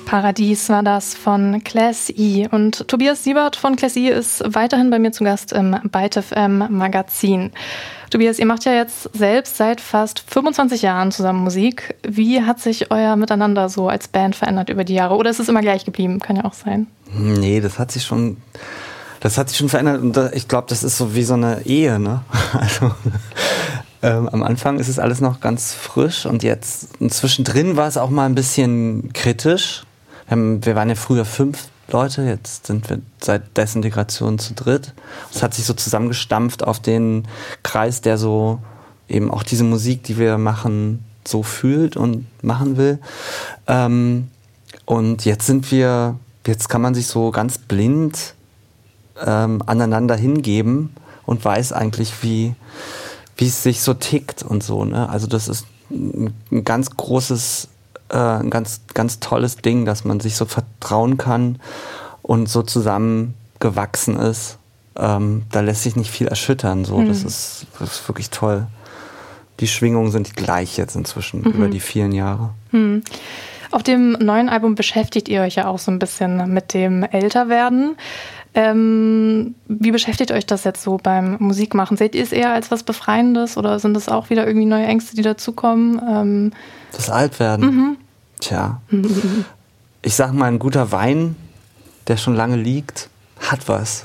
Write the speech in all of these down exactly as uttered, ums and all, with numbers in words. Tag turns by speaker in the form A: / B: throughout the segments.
A: Paradies war das von Class E. Und Tobias Siebert von Class E ist weiterhin bei mir zu Gast im Byte F M Magazin. Tobias, ihr macht ja jetzt selbst seit fast fünfundzwanzig Jahren zusammen Musik. Wie hat sich euer Miteinander so als Band verändert über die Jahre? Oder ist es immer gleich geblieben? Kann ja auch sein.
B: Nee, das hat sich schon, das hat sich schon verändert. Und ich glaube, das ist so wie so eine Ehe, ne? Also ähm, am Anfang ist es alles noch ganz frisch und jetzt und zwischendrin war es auch mal ein bisschen kritisch. Wir, haben, wir waren ja früher fünf Leute, jetzt sind wir seit Desintegration zu dritt. Es hat sich so zusammengestampft auf den Kreis, der so eben auch diese Musik, die wir machen, so fühlt und machen will. Ähm, und jetzt sind wir, jetzt kann man sich so ganz blind ähm, aneinander hingeben und weiß eigentlich, wie wie es sich so tickt und so, ne? Also das ist ein, ein ganz großes, äh, ein ganz, ganz tolles Ding, dass man sich so vertrauen kann und so zusammengewachsen ist. Ähm, da lässt sich nicht viel erschüttern, so. Mhm. Das ist, das ist wirklich toll. Die Schwingungen sind gleich jetzt inzwischen mhm. über die vielen Jahre.
A: Mhm. Auf dem neuen Album beschäftigt ihr euch ja auch so ein bisschen mit dem Älterwerden. Ähm, wie beschäftigt euch das jetzt so beim Musikmachen? Seht ihr es eher als was Befreiendes oder sind es auch wieder irgendwie neue Ängste, die dazukommen? Ähm
B: das Altwerden? Mhm. Tja, mhm. ich sag mal, ein guter Wein, der schon lange liegt, hat was.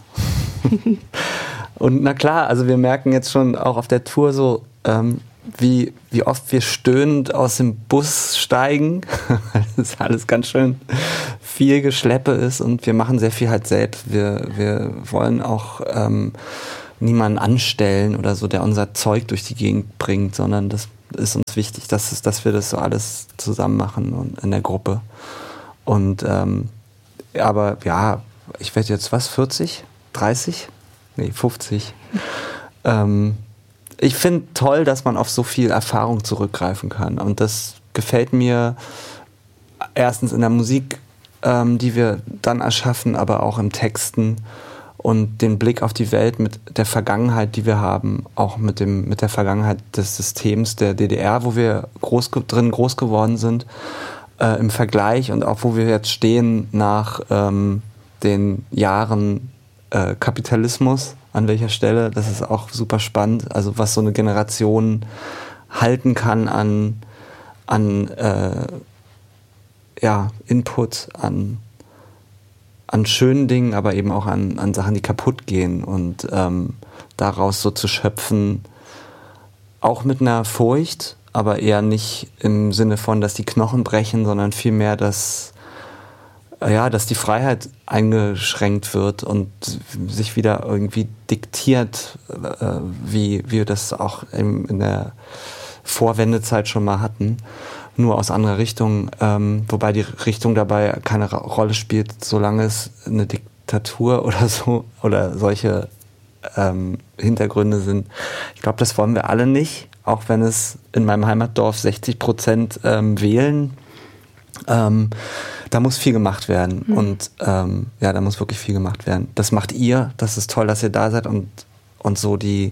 B: Und na klar, also wir merken jetzt schon auch auf der Tour so, ähm, wie, wie oft wir stöhnend aus dem Bus steigen, weil das alles ganz schön viel Geschleppe ist und wir machen sehr viel halt selbst. Wir, wir wollen auch ähm, niemanden anstellen oder so, der unser Zeug durch die Gegend bringt, sondern das ist uns wichtig, dass, es, dass wir das so alles zusammen machen und in der Gruppe. Und ähm, aber ja, ich werde jetzt was, vierzig, dreißig? Nee, fünfzig. ähm, Ich finde toll, dass man auf so viel Erfahrung zurückgreifen kann. Und das gefällt mir erstens in der Musik, ähm, die wir dann erschaffen, aber auch im Texten und den Blick auf die Welt mit der Vergangenheit, die wir haben, auch mit dem mit der Vergangenheit des Systems der D D R, wo wir groß drin groß geworden sind, äh, im Vergleich und auch wo wir jetzt stehen nach ähm, den Jahren äh, Kapitalismus. An welcher Stelle, das ist auch super spannend, also was so eine Generation halten kann an, an äh, ja, Input, an, an schönen Dingen, aber eben auch an, an Sachen, die kaputt gehen und ähm, daraus so zu schöpfen, auch mit einer Furcht, aber eher nicht im Sinne von, dass die Knochen brechen, sondern vielmehr, dass ja, dass die Freiheit eingeschränkt wird und sich wieder irgendwie diktiert, äh, wie, wie wir das auch in, in der Vorwendezeit schon mal hatten, nur aus anderer Richtung, ähm, wobei die Richtung dabei keine Rolle spielt, solange es eine Diktatur oder so oder solche ähm, Hintergründe sind. Ich glaube, das wollen wir alle nicht, auch wenn es in meinem Heimatdorf sechzig Prozent ähm, wählen. Ähm, da muss viel gemacht werden mhm. und ähm, ja, da muss wirklich viel gemacht werden. Das macht ihr, das ist toll, dass ihr da seid und, und so die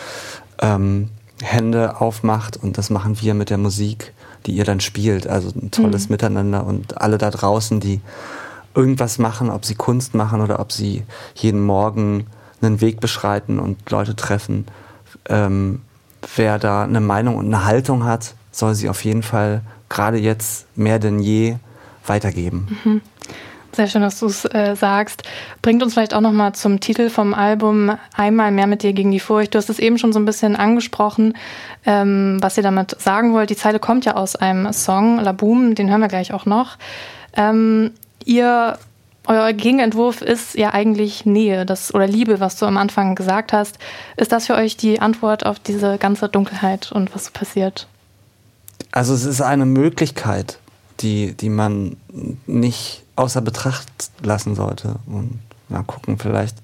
B: ähm, Hände aufmacht und das machen wir mit der Musik, die ihr dann spielt, also ein tolles mhm. Miteinander und alle da draußen, die irgendwas machen, ob sie Kunst machen oder ob sie jeden Morgen einen Weg beschreiten und Leute treffen, ähm, wer da eine Meinung und eine Haltung hat, soll sie auf jeden Fall gerade jetzt mehr denn je weitergeben.
A: Mhm. Sehr schön, dass du es äh, sagst. Bringt uns vielleicht auch nochmal zum Titel vom Album Einmal mehr mit dir gegen die Furcht. Du hast es eben schon so ein bisschen angesprochen, ähm, was ihr damit sagen wollt. Die Zeile kommt ja aus einem Song, La Boom, den hören wir gleich auch noch. Ähm, ihr, euer Gegenentwurf ist ja eigentlich Nähe das, oder Liebe, was du am Anfang gesagt hast. Ist das für euch die Antwort auf diese ganze Dunkelheit und was so passiert?
B: Also es ist eine Möglichkeit, die, die man nicht außer Betracht lassen sollte. Und mal gucken vielleicht.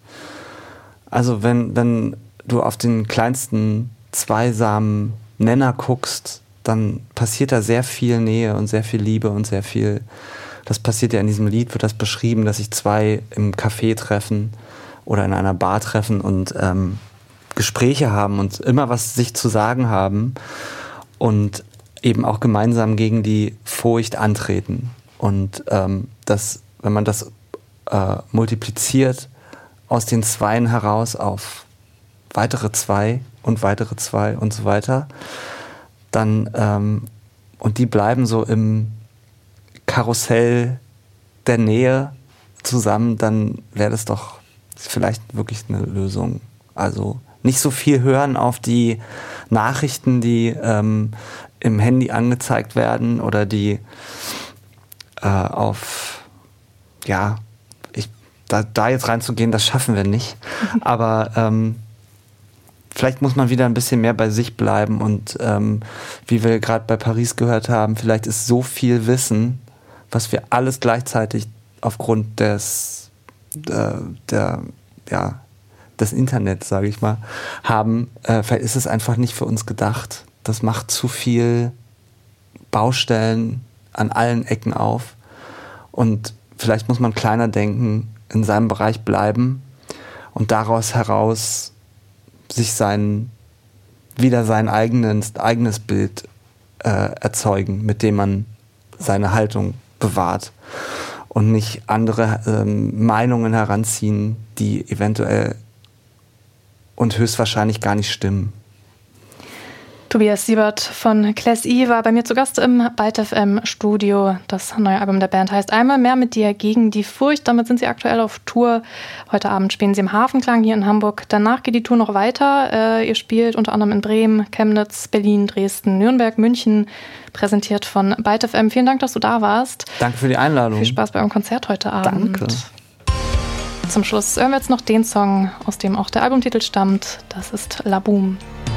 B: Also wenn, wenn du auf den kleinsten zweisamen Nenner guckst, dann passiert da sehr viel Nähe und sehr viel Liebe und sehr viel, das passiert ja in diesem Lied, wird das beschrieben, dass sich zwei im Café treffen oder in einer Bar treffen und ähm, Gespräche haben und immer was sich zu sagen haben und eben auch gemeinsam gegen die Furcht antreten. Und ähm, das, wenn man das äh, multipliziert aus den Zweien heraus auf weitere zwei und weitere zwei und so weiter, dann ähm, und die bleiben so im Karussell der Nähe zusammen, dann wäre das doch vielleicht wirklich eine Lösung. Also nicht so viel hören auf die Nachrichten, die ähm, im Handy angezeigt werden oder die äh, auf, ja, ich, da, da jetzt reinzugehen, das schaffen wir nicht. Aber ähm, vielleicht muss man wieder ein bisschen mehr bei sich bleiben und ähm, wie wir gerade bei Paris gehört haben, vielleicht ist so viel Wissen, was wir alles gleichzeitig aufgrund des äh, der ja des Internets, sage ich mal, haben, äh, vielleicht ist es einfach nicht für uns gedacht. Das macht zu viel Baustellen an allen Ecken auf und vielleicht muss man kleiner denken, in seinem Bereich bleiben und daraus heraus sich sein, wieder sein eigenes, eigenes Bild äh, erzeugen, mit dem man seine Haltung bewahrt und nicht andere ähm, Meinungen heranziehen, die eventuell und höchstwahrscheinlich gar nicht stimmen.
A: Tobias Siebert von Class E war bei mir zu Gast im Byte F M Studio. Das neue Album der Band heißt Einmal mehr mit dir gegen die Furcht. Damit sind sie aktuell auf Tour. Heute Abend spielen sie im Hafenklang hier in Hamburg. Danach geht die Tour noch weiter. Äh, ihr spielt unter anderem in Bremen, Chemnitz, Berlin, Dresden, Nürnberg, München. Präsentiert von Byte F M. Vielen Dank, dass du da warst.
B: Danke für die Einladung.
A: Viel Spaß bei eurem Konzert heute Abend.
B: Danke.
A: Zum Schluss hören wir jetzt noch den Song, aus dem auch der Albumtitel stammt. Das ist La Boum.